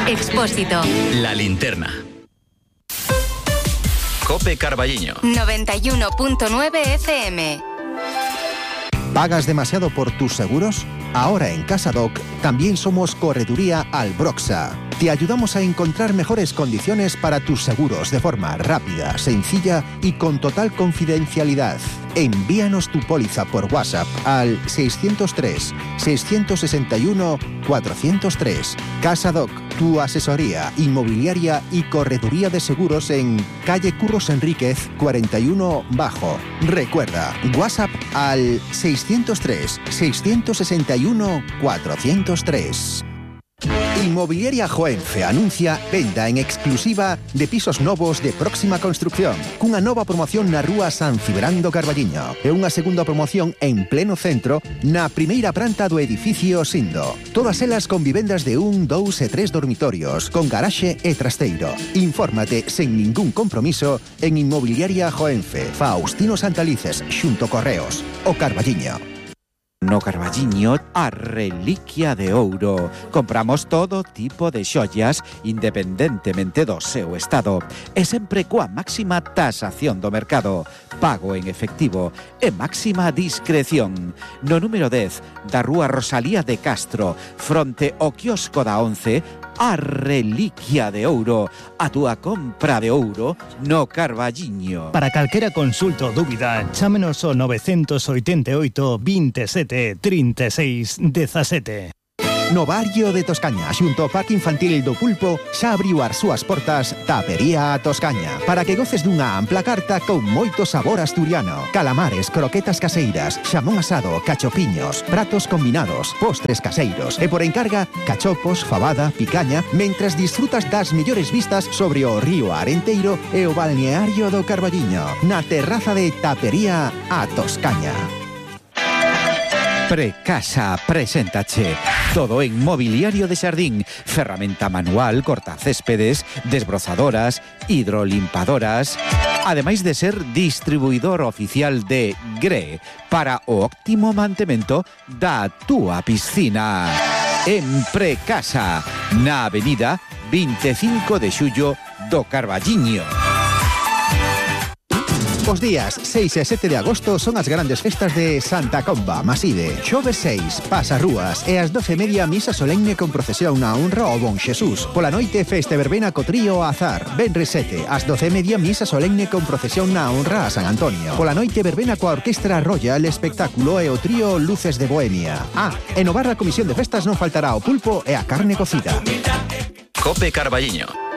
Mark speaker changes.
Speaker 1: Expósito.
Speaker 2: La Linterna. Cope Carballiño.
Speaker 1: 91.9 FM.
Speaker 3: ¿Pagas demasiado por tus seguros? Ahora en CasaDoc también somos Correduría Albroxa. Te ayudamos a encontrar mejores condiciones para tus seguros de forma rápida, sencilla y con total confidencialidad. Envíanos tu póliza por WhatsApp al 603-661-403. CasaDoc, tu asesoría inmobiliaria y correduría de seguros en calle Curros Enríquez 41 Bajo. Recuerda, WhatsApp al 603-661-403. Inmobiliaria Joenfe anuncia venda en exclusiva de pisos novos de próxima construcción, cunha nova promoción na rúa San Cibrando Carballiño e unha segunda promoción en pleno centro na primeira planta do edificio Sindo. Todas elas con vivendas de 1, 2 e 3 dormitorios, con garaxe e trasteiro. Infórmate sen ningún compromiso en Inmobiliaria Joenfe, Faustino Santalices, xunto Correos, o Carballiño.
Speaker 4: No Carballiño, a reliquia de ouro. Compramos todo tipo de xollas independentemente do seu estado e sempre coa máxima tasación do mercado, pago en efectivo e máxima discreción. No número 10 da rúa Rosalía de Castro, fronte ao quiosco da 11, a reliquia de ouro, a túa compra de ouro no Carballiño.
Speaker 5: Para calquera consulta ou dúbida, chámenos ao 988 27 36 17.
Speaker 3: No barrio de Toscaña, xunto ao Parque Infantil do Pulpo, xa abriu as súas portas Tapería a Toscaña, para que goces dunha ampla carta con moito sabor asturiano. Calamares, croquetas caseiras, xamón asado, cachopiños, pratos combinados, postres caseiros e por encarga, cachopos, fabada, picaña, mentras disfrutas das mellores vistas sobre o río Arenteiro e o balneario do Carballiño, na terraza de Tapería a Toscaña.
Speaker 4: Precasa preséntache todo en mobiliario de xardín, ferramenta manual, cortacéspedes, desbrozadoras, hidrolimpadoras, ademais de ser distribuidor oficial de GRE para o óptimo mantemento da túa piscina. En Precasa, na avenida 25 de xullo do Carballiño.
Speaker 3: Os días 6 e 7 de agosto son as grandes festas de Santa Comba, Maside. Xoves 6, Pasarrúas e ás 12:30 misa solemne con procesión na honra ao Bon Xesús. Pola noite, festa verbena co trío Azar. Venres 7, ás 12:30 misa solemne con procesión na honra a San Antonio. Pola noite, verbena coa Orquestra Royal, espectáculo e o trío Luces de Bohemia. En o bar da Comisión de Festas non faltará o pulpo e a carne cocida.
Speaker 2: Cope Carballiño.